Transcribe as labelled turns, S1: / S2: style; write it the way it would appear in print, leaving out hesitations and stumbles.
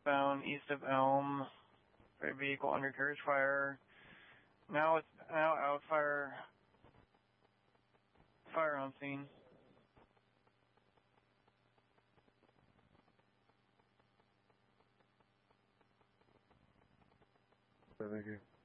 S1: southbound east of Elm. Vehicle under carriage fire. Now out fire on scene.
S2: Thank you.